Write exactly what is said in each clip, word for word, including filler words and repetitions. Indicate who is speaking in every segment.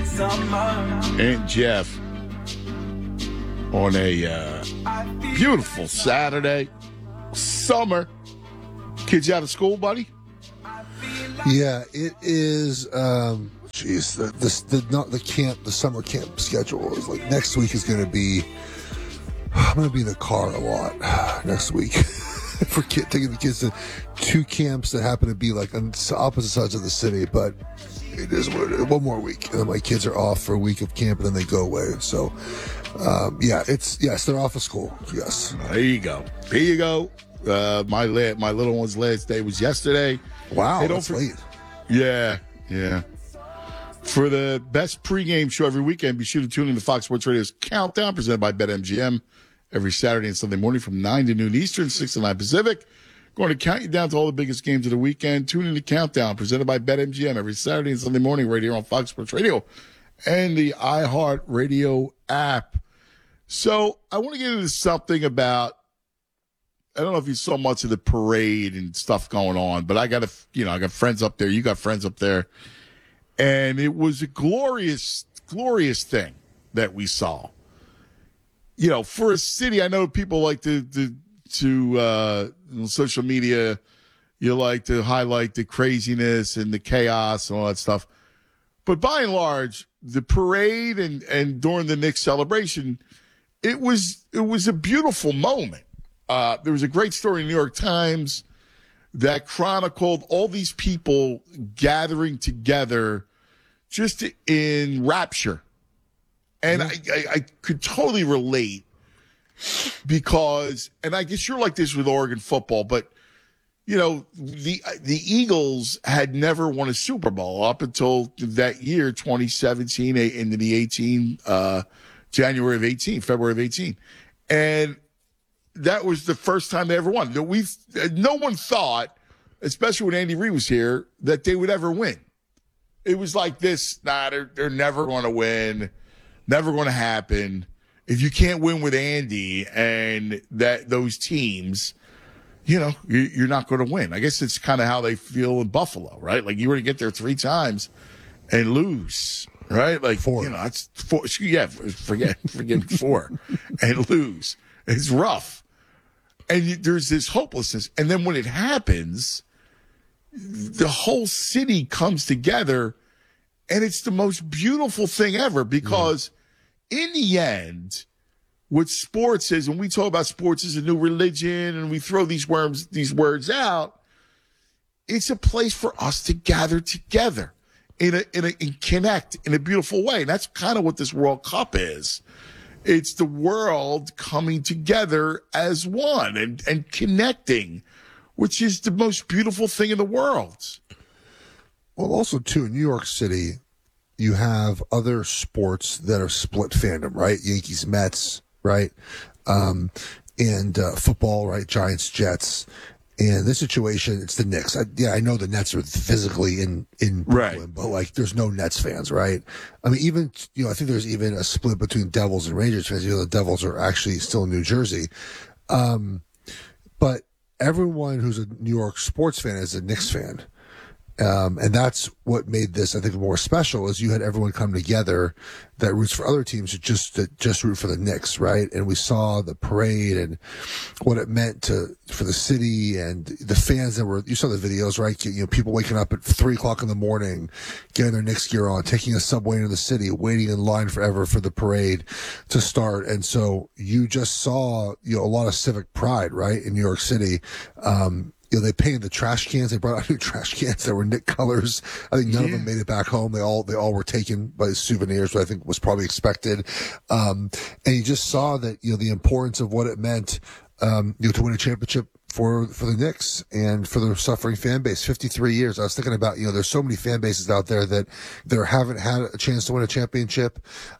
Speaker 1: And Jeff on a uh, beautiful Saturday, summer. Kids out of school, buddy?
Speaker 2: Yeah, it is. Um, geez, the the, the not the camp, the summer camp schedule is like next week is going to be. I'm going to be in the car a lot next week for kid, taking the kids to two camps that happen to be like on opposite sides of the city, but it is what it is. One more week, and then my kids are off for a week of camp, and then they go away. So, um, yeah, it's yes, they're off of school. Yes,
Speaker 1: there you go. There you go. Uh, my la- my little one's last day was yesterday.
Speaker 2: Wow,
Speaker 1: hey,
Speaker 2: that's
Speaker 1: for-
Speaker 2: late.
Speaker 1: Yeah, yeah. For the best pregame show every weekend, be sure to tune in to Fox Sports Radio's Countdown, presented by BetMGM, every Saturday and Sunday morning from nine to noon Eastern, six to nine Pacific. Going to count you down to all the biggest games of the weekend. Tune in to Countdown, presented by BetMGM, every Saturday and Sunday morning right here on Fox Sports Radio and the iHeartRadio app. So I want to get into something about, I don't know if you saw much of the parade and stuff going on, but I got a, you know, I got friends up there. You got friends up there. And it was a glorious, glorious thing that we saw. You know, for a city, I know people like to, to, to uh, on social media, you like to highlight the craziness and the chaos and all that stuff. But by and large, the parade and, and during the Knicks celebration, it was, it was a beautiful moment. Uh, there was a great story in the New York Times that chronicled all these people gathering together just in rapture. And I, I, I could totally relate because, and I guess you're like this with Oregon football, but, you know, the the Eagles had never won a Super Bowl up until that year, twenty seventeen, into the eighteen, uh, January of eighteen, February of eighteen. And that was the first time they ever won. We, no one thought, especially when Andy Reid was here, that they would ever win. It was like this, nah, they're, they're never going to win, never going to happen. If you can't win with Andy and that those teams, you know, you, you're not going to win. I guess it's kind of how they feel in Buffalo, right? Like you were to get there three times and lose, right? Like, four. You know, it's four. Yeah, forget, forget four and lose. It's rough. And you, there's this hopelessness. And then when it happens, the whole city comes together, and it's the most beautiful thing ever because mm. in the end, what sports is, when we talk about sports as a new religion and we throw these worms, these words out, it's a place for us to gather together in a, in a, and connect in a beautiful way. And that's kind of what this World Cup is. It's the world coming together as one and, and connecting, which is the most beautiful thing in the world.
Speaker 2: Well, also, too, in New York City, you have other sports that are split fandom, right? Yankees, Mets, right? Um, and uh, football, right? Giants, Jets. And this situation, it's the Knicks. I, yeah, I know the Nets are physically in, in Brooklyn, right, but, like, there's no Nets fans, right? I mean, even, you know, I think there's even a split between Devils and Rangers fans. You know, the Devils are actually still in New Jersey. Um, but everyone who's a New York sports fan is a Knicks fan. Um, and that's what made this, I think, more special is you had everyone come together that roots for other teams to just, to just root for the Knicks, right? And we saw the parade and what it meant to, for the city and the fans that were, you saw the videos, right? You know, people waking up at three o'clock in the morning, getting their Knicks gear on, taking a subway into the city, waiting in line forever for the parade to start. And so you just saw, you know, a lot of civic pride, right? In New York City. Um, You know, they painted the trash cans. They brought out new trash cans that were Knick colors. I think none yeah. of them made it back home. They all, they all were taken by souvenirs, which I think was probably expected. Um, and you just saw that, you know, the importance of what it meant, um, you know, to win a championship for, for the Knicks and for the suffering fan base. fifty-three years. I was thinking about, you know, there's so many fan bases out there that, that haven't had a chance to win a championship,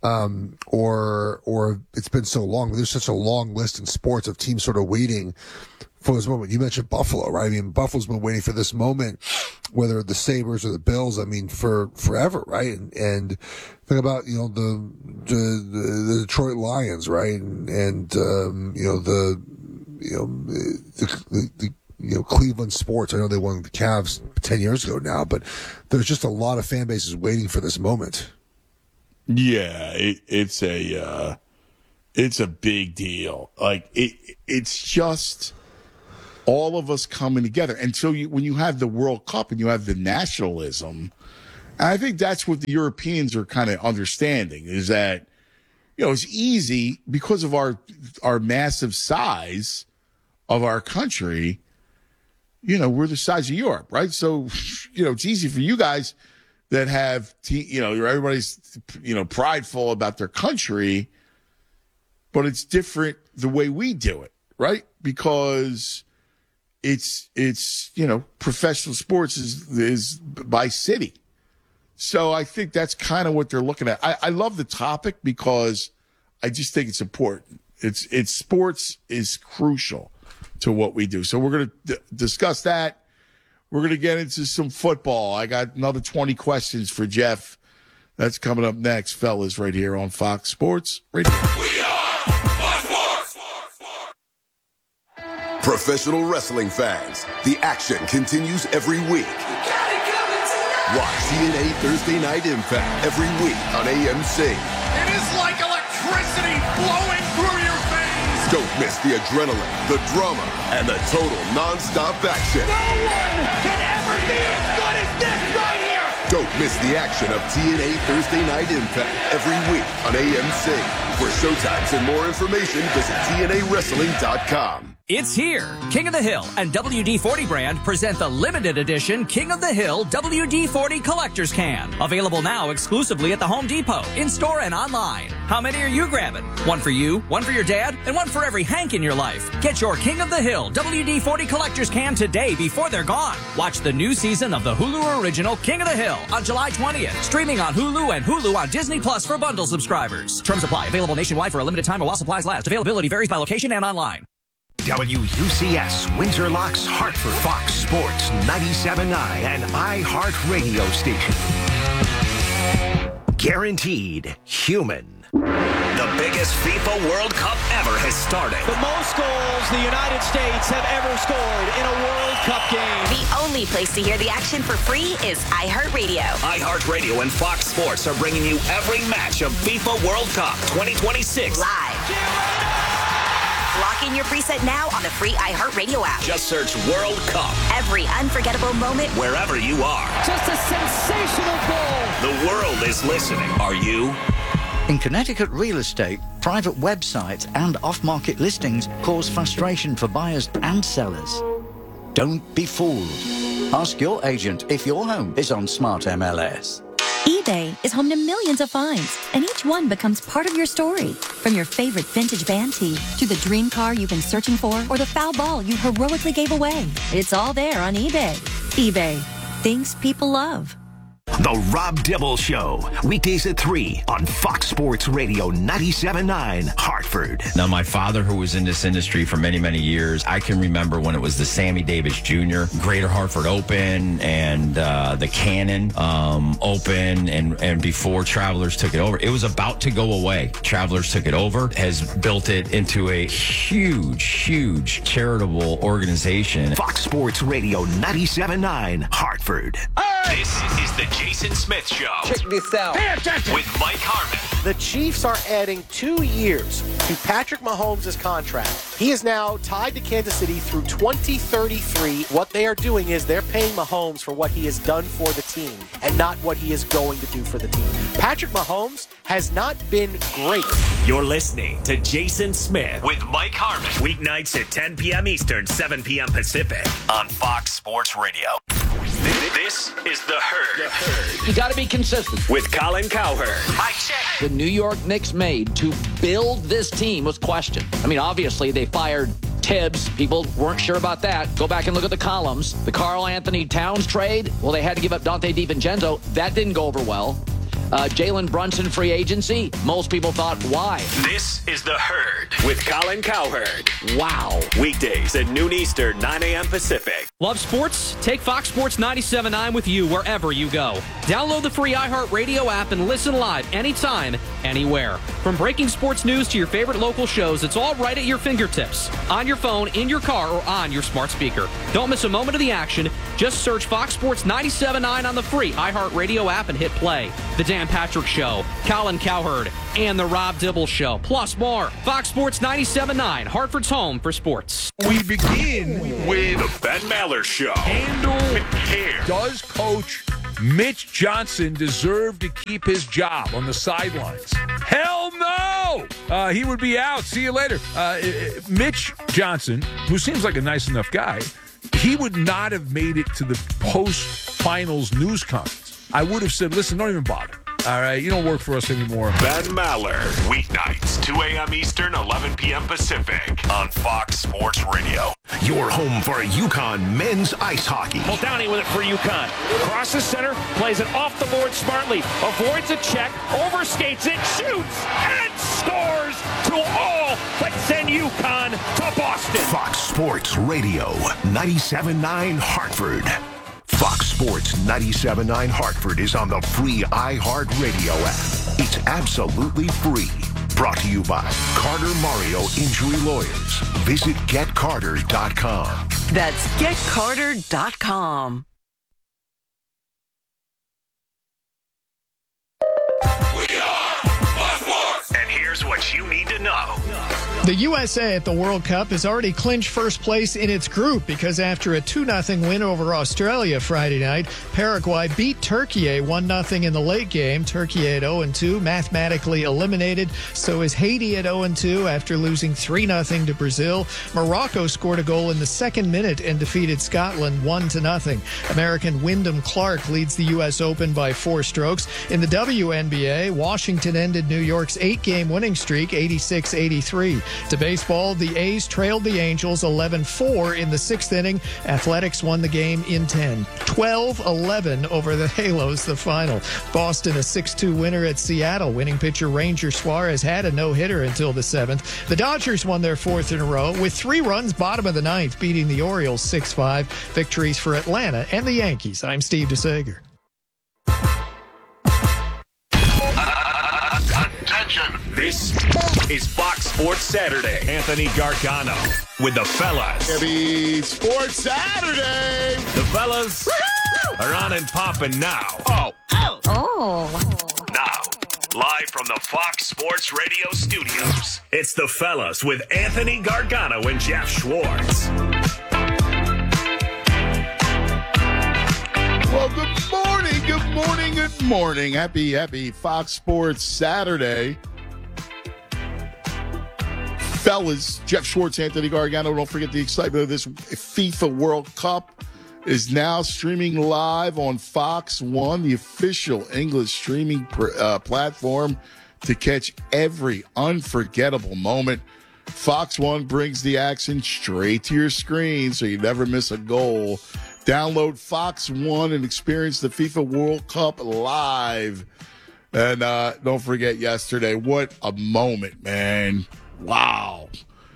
Speaker 2: um, or, or it's been so long. There's such a long list in sports of teams sort of waiting for this moment. You mentioned Buffalo, right? I mean, Buffalo's been waiting for this moment, whether the Sabres or the Bills, I mean, for forever, right? And, and think about, you know, the, the, the Detroit Lions, right? And, and, um, you know, the, you know, the, the, the you know, Cleveland sports. I know they won the Cavs ten years ago now, but there's just a lot of fan bases waiting for this moment.
Speaker 1: Yeah, it, it's a uh, it's a big deal. Like it, it's just all of us coming together. And so you, when you have the World Cup and you have the nationalism, and I think that's what the Europeans are kind of understanding is that, you know, it's easy because of our our massive size of our country. You know, we're the size of Europe, right? So, you know, it's easy for you guys that have, te- you know, everybody's, you know, prideful about their country, but it's different the way we do it, right? Because it's, it's, you know, professional sports is, is by city. So I think that's kind of what they're looking at. I, I love the topic because I just think it's important. It's, it's sports is crucial to what we do. So we're going to d- discuss that. We're going to get into some football. I got another twenty questions for Jeff. That's coming up next, fellas, right here on Fox Sports Radio.
Speaker 3: We are Fox Sports! Professional wrestling fans, the action continues every week. Watch T N A Thursday Night Impact every week on A M C.
Speaker 4: It is like electricity flowing through your veins.
Speaker 3: Don't miss the adrenaline, the drama, and the total non-stop action.
Speaker 4: No one can ever be as good as this right here.
Speaker 3: Don't miss the action of T N A Thursday Night Impact every week on A M C. For showtimes and more information, visit T N A wrestling dot com.
Speaker 5: It's here. King of the Hill and W D forty brand present the limited edition King of the Hill W D forty Collector's Can. Available now exclusively at the Home Depot, in-store and online. How many are you grabbing? One for you, one for your dad, and one for every Hank in your life. Get your King of the Hill W D forty Collector's Can today before they're gone. Watch the new season of the Hulu original King of the Hill on July twentieth. Streaming on Hulu and Hulu on Disney Plus for bundle subscribers. Terms apply. Available nationwide for a limited time or while supplies last. Availability varies by location and online.
Speaker 6: W U C S, Windsor Locks, Hartford, Fox Sports, ninety-seven point nine, and iHeart Radio Station. Guaranteed human.
Speaker 7: The biggest FIFA World Cup ever has started.
Speaker 8: The most goals the United States have ever scored in a World Cup game.
Speaker 9: The only place to hear the action for free is iHeartRadio.
Speaker 7: iHeartRadio and Fox Sports are bringing you every match of FIFA World Cup twenty twenty-six.
Speaker 9: Live. Lock in your preset now on the free iHeartRadio app.
Speaker 7: Just search World Cup.
Speaker 9: Every unforgettable moment,
Speaker 7: wherever you are.
Speaker 8: Just a sensational goal.
Speaker 7: The world is listening. Are you?
Speaker 10: In Connecticut real estate, private websites and off-market listings cause frustration for buyers and sellers. Don't be fooled. Ask your agent if your home is on Smart M L S.
Speaker 11: eBay is home to millions of finds, and each one becomes part of your story. From your favorite vintage band tee to the dream car you've been searching for or the foul ball you heroically gave away. It's all there on eBay. eBay. Things people love.
Speaker 6: The Rob Dibble Show, weekdays at three on Fox Sports Radio ninety-seven point nine, Hartford.
Speaker 12: Now, my father, who was in this industry for many, many years, I can remember when it was the Sammy Davis Junior Greater Hartford Open and uh, the Cannon um, Open, and, and before Travelers took it over. It was about to go away. Travelers took it over, has built it into a huge, huge charitable organization.
Speaker 6: Fox Sports Radio ninety-seven point nine, Hartford.
Speaker 7: This is the Jason Smith Show.
Speaker 8: Check this out.
Speaker 7: With Mike Harmon.
Speaker 8: The Chiefs are adding two years to Patrick Mahomes' contract. He is now tied to Kansas City through twenty thirty-three. What they are doing is they're paying Mahomes for what he has done for the team and not what he is going to do for the team. Patrick Mahomes has not been great.
Speaker 7: You're listening to Jason Smith with Mike Harmon. Weeknights at ten p.m. Eastern, seven p.m. Pacific on Fox Sports Radio. This is The Herd. The Herd.
Speaker 13: You got to be consistent.
Speaker 7: With Colin Cowherd.
Speaker 13: I check. The New York Knicks made to build this team was questioned. I mean, obviously, they fired Tibbs. People weren't sure about that. Go back and look at the columns. The Karl Anthony Towns trade, well, they had to give up Dante DiVincenzo. That didn't go over well. Uh, Jalen Brunson free agency. Most people thought, why?
Speaker 7: This is The Herd with Colin Cowherd.
Speaker 13: Wow.
Speaker 7: Weekdays at noon Eastern, nine a.m. Pacific.
Speaker 14: Love sports? Take Fox Sports ninety-seven point nine with you wherever you go. Download the free iHeartRadio app and listen live anytime, anywhere. From breaking sports news to your favorite local shows, it's all right at your fingertips. On your phone, in your car, or on your smart speaker. Don't miss a moment of the action. Just search Fox Sports ninety-seven point nine on the free iHeartRadio app and hit play. The Dan Patrick Show, Colin Cowherd, and the Rob Dibble Show, plus more. Fox Sports ninety-seven point nine, Hartford's home for sports.
Speaker 15: We begin with
Speaker 7: the Ben Maller Show.
Speaker 15: Handle with care. Does Coach Mitch Johnson deserve to keep his job on the sidelines? Hell no! Uh, he would be out. See you later. Uh, Mitch Johnson, who seems like a nice enough guy, he would not have made it to the post-finals news conference. I would have said, listen, don't even bother. All right, you don't work for us anymore.
Speaker 7: Ben Maller, weeknights, two a.m. Eastern, eleven p.m. Pacific, on Fox Sports Radio.
Speaker 6: Your home for UConn men's ice hockey.
Speaker 16: Muldowney with it for UConn. Crosses center, plays it off the board smartly, avoids a check, overskates it, shoots, and scores to all but send UConn to Boston.
Speaker 6: Fox Sports Radio, ninety-seven point nine Hartford. Fox Sports ninety-seven point nine Hartford is on the free iHeartRadio app. It's absolutely free. Brought to you by Carter Mario Injury Lawyers. Visit get carter dot com.
Speaker 17: That's get carter dot com.
Speaker 7: And here's what you need to know.
Speaker 18: The U S A at the World Cup has already clinched first place in its group because after a two nothing win over Australia Friday night, Paraguay beat Turkey one nothing in the late game. Turkey at oh and two, mathematically eliminated. So is Haiti at oh and two after losing three nothing to Brazil. Morocco scored a goal in the second minute and defeated Scotland one to nothing. American Wyndham Clark leads the U S Open by four strokes. In the W N B A, Washington ended New York's eight-game winning streak, eighty-six eighty-three. To baseball, the A's trailed the Angels eleven four in the sixth inning. Athletics won the game in ten. twelve eleven over the Halos, the final. Boston a six two winner at Seattle. Winning pitcher Ranger Suarez had a no-hitter until the seventh. The Dodgers won their fourth in a row with three runs bottom of the ninth, beating the Orioles six five. Victories for Atlanta and the Yankees. I'm Steve DeSager.
Speaker 7: Attention. This is Fox Sports Saturday. Anthony Gargano with the fellas.
Speaker 1: Happy Sports Saturday.
Speaker 7: The fellas Woo-hoo! Are on and popping now.
Speaker 1: Oh.
Speaker 9: Oh. Oh.
Speaker 7: Now, live from the Fox Sports Radio studios, it's the fellas with Anthony Gargano and Jeff Schwartz.
Speaker 1: Well, good morning, good morning, good morning. Happy, happy Fox Sports Saturday. Fellas, Jeff Schwartz, Anthony Gargano. Don't forget the excitement of this FIFA World Cup is now streaming live on Fox One, the official English streaming pr- uh, platform to catch every unforgettable moment. Fox One brings the action straight to your screen so you never miss a goal. Download Fox One and experience the FIFA World Cup live. And uh, don't forget yesterday, what a moment, man. Wow.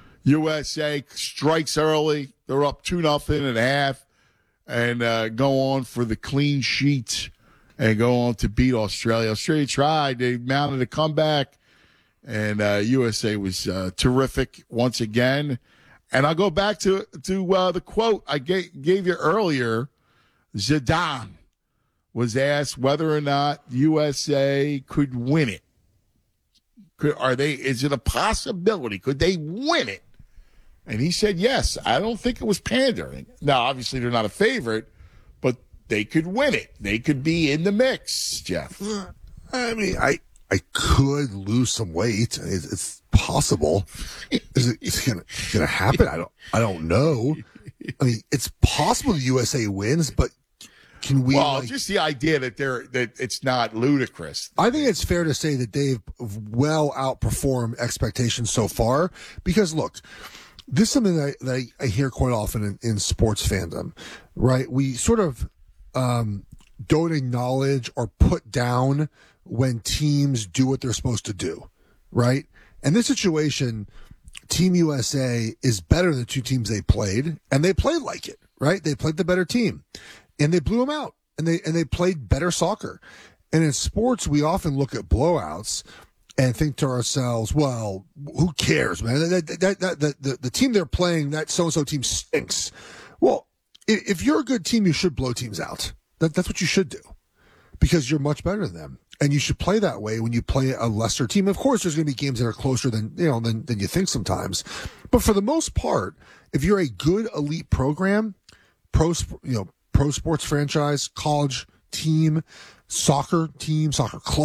Speaker 1: U S A strikes early. They're up two nothing and a half and uh, go on for the clean sheet and go on to beat Australia. Australia tried. They mounted a comeback, and uh, U S A was uh, terrific once again. And I'll go back to to uh, the quote I gave, gave you earlier. Zidane was asked whether or not U S A could win it. Could, are they? Is it a possibility? Could they win it? And he said yes. I don't think it was pandering. Now, obviously, they're not a favorite, but they could win it. They could be in the mix, Jeff.
Speaker 2: I mean, I I could lose some weight. It's, it's possible. Is it it's gonna gonna happen? I don't I don't know. I mean, it's possible the U S A wins, but can we?
Speaker 1: Well,
Speaker 2: like,
Speaker 1: just the idea that they're that it's not ludicrous.
Speaker 2: I think it's fair to say that they've well outperformed expectations so far. Because look, this is something that I, that I, I hear quite often in, in sports fandom, right? We sort of um, don't acknowledge or put down when teams do what they're supposed to do, right? And this situation, Team U S A is better than the two teams they played, and they played like it, right? They played the better team, and they blew them out, and they and they played better soccer. And in sports, we often look at blowouts and think to ourselves, well, who cares, man? That, that, that, that, the, the team they're playing, that so-and-so team stinks. Well, if you're a good team, you should blow teams out. That, that's what you should do because you're much better than them. And you should play that way when you play a lesser team. Of course, there's going to be games that are closer than, you know, than, than you think sometimes. But for the most part, if you're a good elite program, pro, you know, pro sports franchise, college team, soccer team, soccer club,